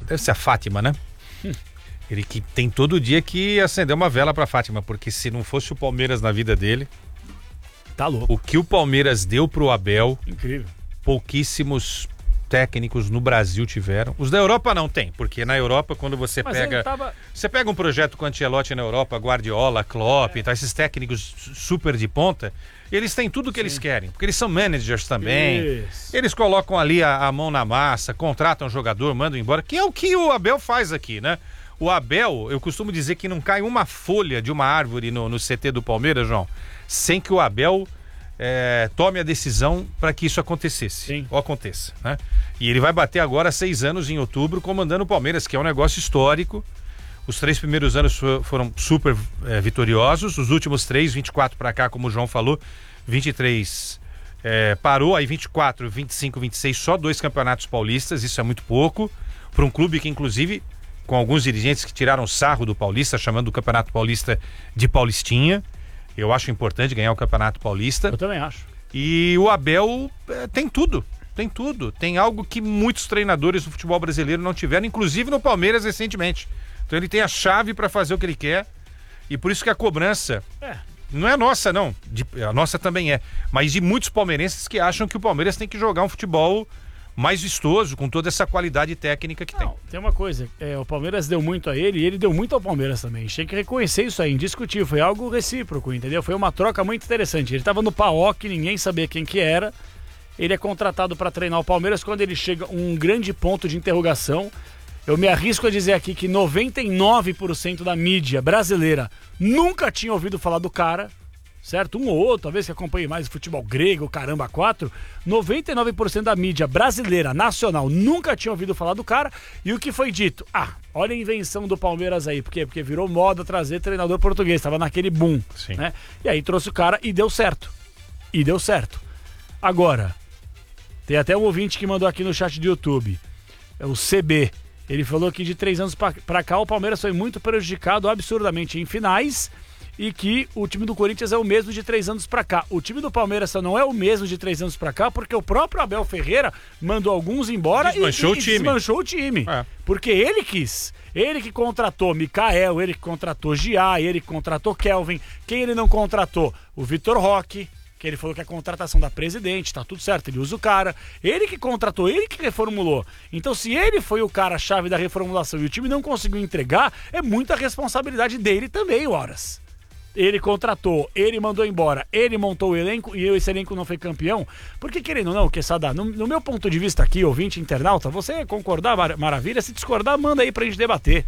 Deve ser a Fátima, né? Ele que tem todo dia que acender uma vela pra Fátima, porque se não fosse o Palmeiras na vida dele... Tá louco. O que o Palmeiras deu pro Abel... Incrível. Pouquíssimos técnicos no Brasil tiveram. Os da Europa não tem, porque na Europa, quando você Você pega um projeto com Ancelotti na Europa, Guardiola, Klopp, tá, esses técnicos super de ponta, eles têm tudo o que eles querem, porque eles são managers também. Isso. Eles colocam ali a mão na massa, contratam um jogador, mandam embora, que é o que o Abel faz aqui, né? O Abel, eu costumo dizer que não cai uma folha de uma árvore no CT do Palmeiras, João, sem que o Abel tome a decisão para que isso acontecesse. Sim. Ou aconteça, né? E ele vai bater agora 6 anos em outubro comandando o Palmeiras, que é um negócio histórico. Os 3 primeiros anos foram super vitoriosos, os últimos 3, 24 para cá, como o João falou, 23 parou, aí 24, 25, 26, só 2 campeonatos paulistas, isso é muito pouco, para um clube que inclusive, com alguns dirigentes que tiraram sarro do Paulista, chamando o Campeonato Paulista de Paulistinha. Eu acho importante ganhar o Campeonato Paulista. Eu também acho. E o Abel tem tudo. Tem tudo. Tem algo que muitos treinadores do futebol brasileiro não tiveram, inclusive no Palmeiras recentemente. Então ele tem a chave para fazer o que ele quer. E por isso que a cobrança não é nossa, não. A nossa também é. Mas de muitos palmeirenses que acham que o Palmeiras tem que jogar um futebol mais vistoso, com toda essa qualidade técnica que tem. Tem uma coisa, o Palmeiras deu muito a ele e ele deu muito ao Palmeiras também. Tem que reconhecer isso aí, indiscutível. Foi algo recíproco, entendeu? Foi uma troca muito interessante. Ele estava no PAOK, ninguém sabia quem que era. Ele é contratado para treinar o Palmeiras. Quando ele chega, um grande ponto de interrogação. Eu me arrisco a dizer aqui que 99% da mídia brasileira nunca tinha ouvido falar do cara. Certo? Um ou outro, talvez que acompanhe mais o futebol grego, caramba, 4. 99% da mídia brasileira, nacional, nunca tinha ouvido falar do cara. E o que foi dito? Olha a invenção do Palmeiras aí. Por quê? Porque virou moda trazer treinador português. Tava naquele boom. Sim. Né? E aí trouxe o cara e deu certo. Agora, tem até um ouvinte que mandou aqui no chat do YouTube. É o CB. Ele falou que de 3 anos pra cá o Palmeiras foi muito prejudicado absurdamente em finais. E que o time do Corinthians é o mesmo de 3 anos pra cá. O time do Palmeiras só não é o mesmo de 3 anos pra cá porque o próprio Abel Ferreira mandou alguns embora e desmanchou o time. Porque ele quis. Ele que contratou Mikael, ele que contratou Gia, ele que contratou Kelvin. Quem ele não contratou? O Vitor Roque, que ele falou que é a contratação da presidente, tá tudo certo, ele usa o cara. Ele que contratou, ele que reformulou. Então se ele foi o cara-chave da reformulação e o time não conseguiu entregar, é muita responsabilidade dele também, horas. Ele contratou, ele mandou embora, ele montou o elenco e esse elenco não foi campeão. Porque querendo ou não, Quesada, no meu ponto de vista aqui, ouvinte internauta, você concordar, maravilha, se discordar, manda aí pra gente debater.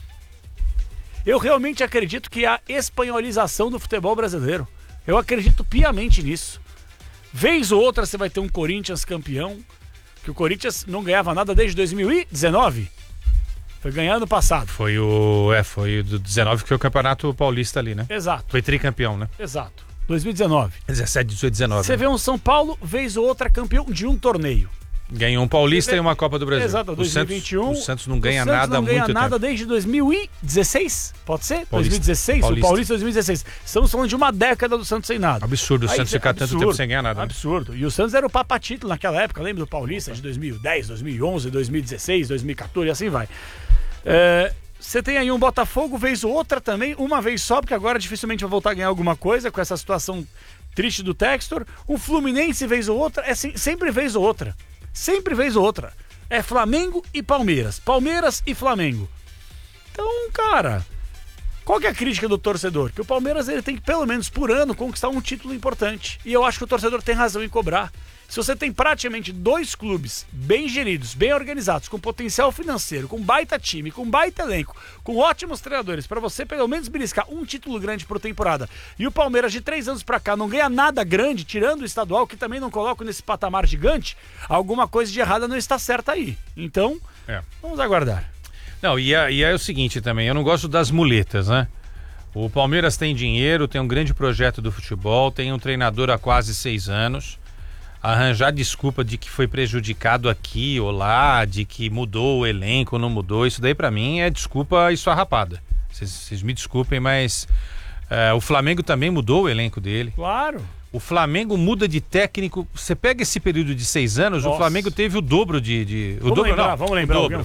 Eu realmente acredito que há espanholização do futebol brasileiro. Eu acredito piamente nisso. Vez ou outra você vai ter um Corinthians campeão, que o Corinthians não ganhava nada desde 2019. Foi ganhar ano passado. Foi o do 19 que foi o Campeonato Paulista ali, né? Exato. Foi tricampeão, né? Exato. 2019. 17, 18, 19. Você vê um São Paulo, vez ou outra, campeão de um torneio. Ganhou um Paulista e uma Copa do Brasil. Exato, 2021. O Santos não ganha nada há muito tempo. Não ganha nada desde 2016, pode ser? Paulista. 2016, Paulista. o Paulista 2016. Estamos falando de uma década do Santos sem nada. Absurdo, o Santos ficar tanto tempo sem ganhar nada. Né? Absurdo. E o Santos era o papa-título naquela época, lembra do Paulista de 2010, 2011, 2016, 2014 e assim vai. Você tem aí um Botafogo, vez ou outra também, uma vez só, porque agora dificilmente vai voltar a ganhar alguma coisa com essa situação triste do Textor. O Fluminense, vez ou outra, sempre vez ou outra. Sempre vez ou outra. É Flamengo e Palmeiras. Palmeiras e Flamengo. Então, cara, qual que é a crítica do torcedor? Que o Palmeiras ele tem que, pelo menos por ano, conquistar um título importante. E eu acho que o torcedor tem razão em cobrar. Se você tem praticamente 2 clubes bem geridos, bem organizados, com potencial financeiro, com baita time, com baita elenco, com ótimos treinadores, para você pelo menos beliscar um título grande por temporada, e o Palmeiras de 3 anos para cá não ganha nada grande, tirando o estadual, que também não coloca nesse patamar gigante, alguma coisa de errada não está certa aí. Então, vamos aguardar. Não, e é o seguinte também, eu não gosto das muletas, né? O Palmeiras tem dinheiro, tem um grande projeto do futebol, tem um treinador há quase 6 anos. Arranjar desculpa de que foi prejudicado aqui ou lá, de que mudou o elenco ou não mudou, isso daí pra mim é desculpa esfarrapada. Vocês me desculpem, mas o Flamengo também mudou o elenco dele. Claro. O Flamengo muda de técnico. Você pega esse período de 6 anos, o Flamengo teve o dobro de... Vamos lembrar alguns.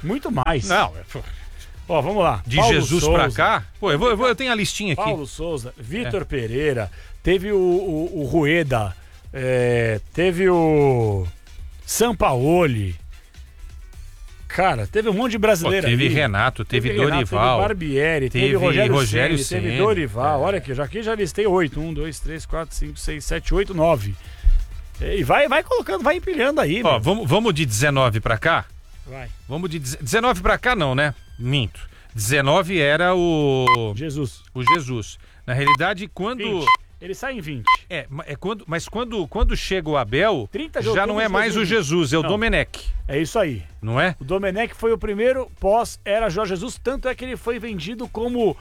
Muito mais. Não, Ó, vamos lá. de Paulo Jesus Souza, pra cá. Pô, eu tenho a listinha aqui. Paulo Souza, Vitor Pereira, teve o Rueda, teve o Sampaoli. Cara, teve um monte de brasileiro. Teve ali. Renato, teve Dorival. Teve Barbieri, teve Rogério Ceni, teve Dorival. É. Olha aqui já listei 8. 1, 2, 3, 4, 5, 6, 7, 8, 9. E vai colocando, vai empilhando aí. Ó, vamos de 19 pra cá? Vai. Vamos de 19 pra cá não, né? Minto. 19 era o Jesus. Na realidade, quando... 20. Ele sai em 20. Mas quando chega o Abel, 30 de já outubro não é de mais 2020. o Jesus, é o Não. Domenech, É isso aí. não é? O Domenech foi o primeiro pós-era Jorge Jesus, tanto é que ele foi vendido como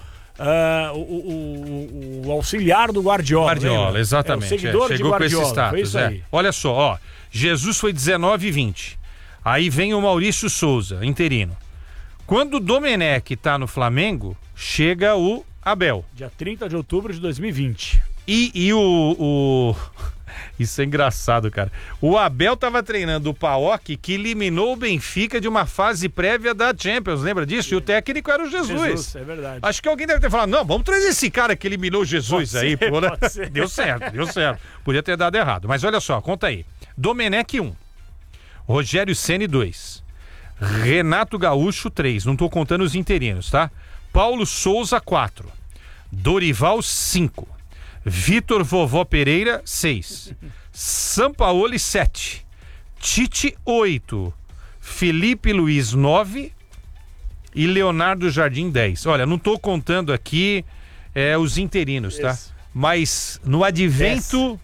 o auxiliar do Guardiola. Guardiola, exatamente. O seguidor de Chegou com Guardiola. esse status. Foi isso aí. Olha só, ó. Jesus foi 19 e 20. Aí vem o Maurício Souza, interino. Quando o Domenech tá no Flamengo, chega o Abel. Dia 30 de outubro de 2020. E Isso é engraçado, cara. O Abel tava treinando o Paok, que eliminou o Benfica de uma fase prévia da Champions, lembra disso? E o técnico era o Jesus. É verdade. Acho que alguém deve ter falado, não, vamos trazer esse cara que eliminou o Jesus aí. Pô, né? Deu certo. Podia ter dado errado. Mas olha só, conta aí. Domenech 1, Rogério Ceni 2, Renato Gaúcho 3, não tô contando os interinos, tá? Paulo Souza 4, Dorival 5, Vitor Vovó Pereira 6, Sampaoli 7, Tite 8, Felipe Luiz 9 e Leonardo Jardim 10. Olha, não tô contando aqui os interinos, tá? Mas no advento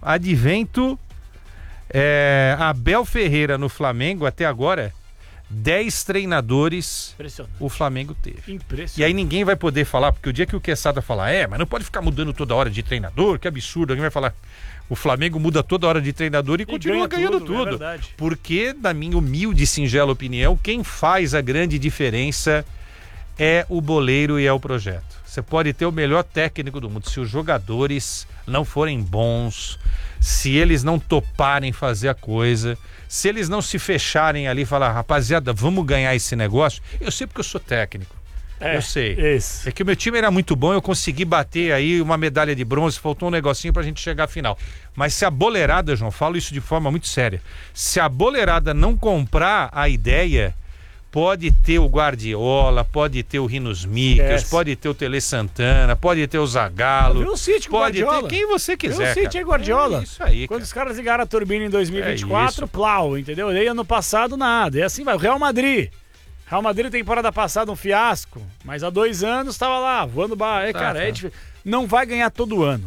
Abel Ferreira no Flamengo até agora 10 treinadores o Flamengo teve. Impressionante. E aí ninguém vai poder falar, porque o dia que o Quesada falar, mas não pode ficar mudando toda hora de treinador, que absurdo. Alguém vai falar, o Flamengo muda toda hora de treinador e continua ganhando tudo. É verdade. Porque, na minha humilde e singela opinião, quem faz a grande diferença é o boleiro e é o projeto. Você pode ter o melhor técnico do mundo, se os jogadores não forem bons, se eles não toparem fazer a coisa, se eles não se fecharem ali e falar, rapaziada, vamos ganhar esse negócio. Eu sei porque eu sou técnico. Eu sei. Esse. É que o meu time era muito bom, eu consegui bater aí uma medalha de bronze, faltou um negocinho pra gente chegar à final. Mas se a boleirada, João, falo isso de forma muito séria, se a boleirada não comprar a ideia, pode ter o Guardiola, pode ter o Rinos Michels, pode ter o Tele Santana, pode ter o Zagallo, o City com pode Guardiola. ter quem você quiser. O City é Guardiola. Isso aí, quando cara. os caras ligaram a turbina em 2024, plau, entendeu? E aí ano passado nada. E assim vai. O Real Madrid, temporada passada um fiasco, mas há 2 anos estava lá, voando barra. É difícil. Não vai ganhar todo ano.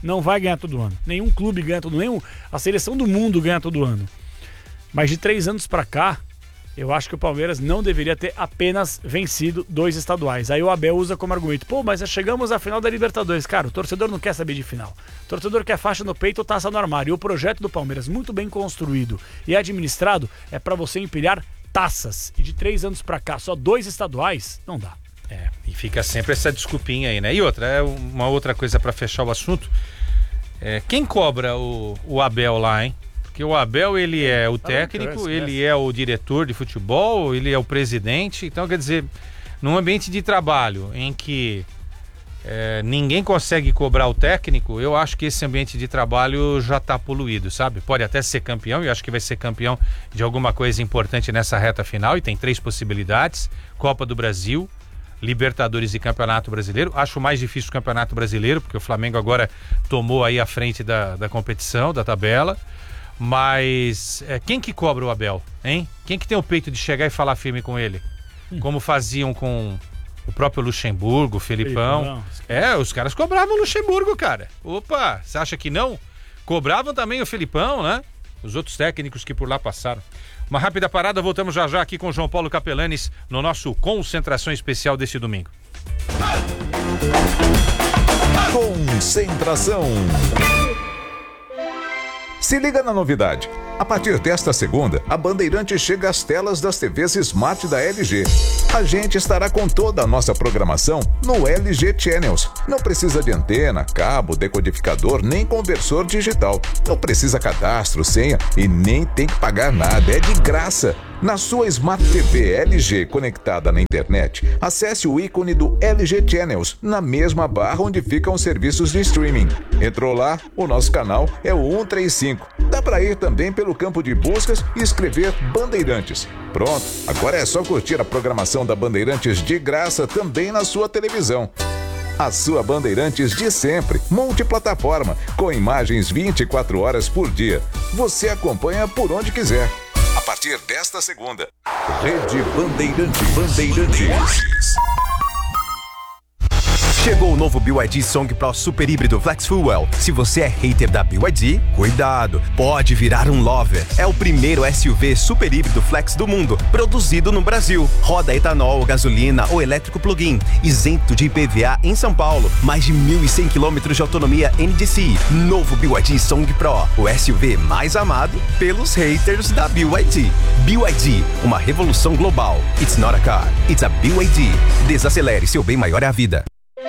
Nenhum clube ganha todo ano. A seleção do mundo ganha todo ano. Mas de 3 anos pra cá, eu acho que o Palmeiras não deveria ter apenas vencido 2 estaduais. Aí o Abel usa como argumento, mas já chegamos à final da Libertadores. Cara, o torcedor não quer saber de final. O torcedor quer faixa no peito ou taça no armário. E o projeto do Palmeiras, muito bem construído e administrado, é pra você empilhar taças. E de 3 anos pra cá, só 2 estaduais, não dá. E fica sempre essa desculpinha aí, né? E outra, uma outra coisa pra fechar o assunto, quem cobra o Abel lá, hein? Porque o Abel, ele é o técnico, ele é o diretor de futebol, ele é o presidente. Então, quer dizer, num ambiente de trabalho em que ninguém consegue cobrar o técnico, eu acho que esse ambiente de trabalho já está poluído, sabe? Pode até ser campeão, e acho que vai ser campeão de alguma coisa importante nessa reta final, e tem 3 possibilidades: Copa do Brasil, Libertadores e Campeonato Brasileiro. Acho mais difícil o Campeonato Brasileiro, porque o Flamengo agora tomou aí a frente da competição, da tabela. Mas quem que cobra o Abel, hein? Quem que tem o peito de chegar e falar firme com ele? Como faziam com o próprio Luxemburgo, o Felipão. Os caras cobravam o Luxemburgo, cara. Opa, você acha que não? Cobravam também o Felipão, né? Os outros técnicos que por lá passaram. Uma rápida parada, voltamos já já aqui com o João Paulo Capelanes no nosso Concentração Especial desse domingo. Concentração. Se liga na novidade. A partir desta segunda, a Bandeirantes chega às telas das TVs Smart da LG. A gente estará com toda a nossa programação no LG Channels. Não precisa de antena, cabo, decodificador, nem conversor digital. Não precisa cadastro, senha e nem tem que pagar nada. É de graça. Na sua Smart TV LG conectada na internet, acesse o ícone do LG Channels na mesma barra onde ficam os serviços de streaming. Entrou lá? O nosso canal é o 135. Dá para ir também pelo campo de buscas e escrever Bandeirantes. Pronto, agora é só curtir a programação da Bandeirantes de graça também na sua televisão. A sua Bandeirantes de sempre, multiplataforma, com imagens 24 horas por dia. Você acompanha por onde quiser. A partir desta segunda, Rede Bandeirantes. Chegou o novo BYD Song Pro Super Híbrido Flex Fuel. Se você é hater da BYD, cuidado, pode virar um lover. É o primeiro SUV super híbrido flex do mundo, produzido no Brasil. Roda etanol, gasolina ou elétrico plug-in, isento de IPVA em São Paulo. Mais de 1.100 km de autonomia NDCi. Novo BYD Song Pro, o SUV mais amado pelos haters da BYD. BYD, uma revolução global. It's not a car, it's a BYD. Desacelere, seu bem maior é a vida.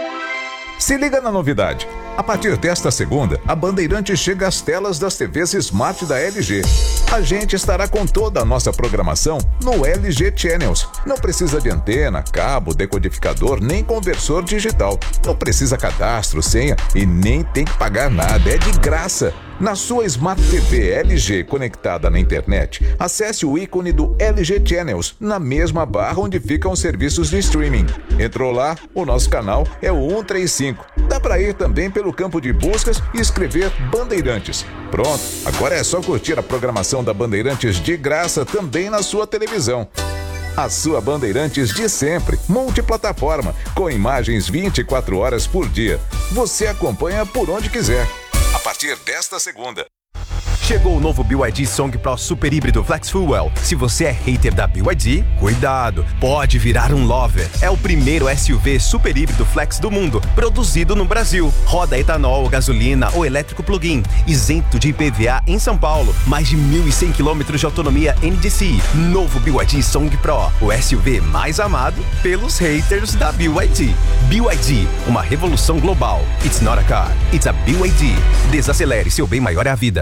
Se liga na novidade. A partir desta segunda, a Bandeirantes chega às telas das TVs Smart da LG. A gente estará com toda a nossa programação no LG Channels. Não precisa de antena, cabo, decodificador, nem conversor digital. Não precisa cadastro, senha e nem tem que pagar nada. É de graça. Na sua Smart TV LG conectada na internet, acesse o ícone do LG Channels na mesma barra onde ficam os serviços de streaming. Entrou lá? O nosso canal é o 135. Dá para ir também pelo campo de buscas e escrever Bandeirantes. Pronto, agora é só curtir a programação da Bandeirantes de graça também na sua televisão. A sua Bandeirantes de sempre, multiplataforma, com imagens 24 horas por dia. Você acompanha por onde quiser. A partir desta segunda. Chegou o novo BYD Song Pro Super Híbrido Flex Fuel. Se você é hater da BYD, cuidado, pode virar um lover. É o primeiro SUV super híbrido flex do mundo, produzido no Brasil. Roda etanol, gasolina ou elétrico plug-in, isento de IPVA em São Paulo. Mais de 1.100 km de autonomia NDCi. Novo BYD Song Pro, o SUV mais amado pelos haters da BYD. BYD, uma revolução global. It's not a car, it's a BYD. Desacelere, seu bem maior é a vida.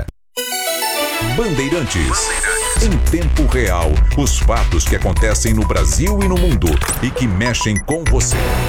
Bandeirantes. Em tempo real, os fatos que acontecem no Brasil e no mundo e que mexem com você.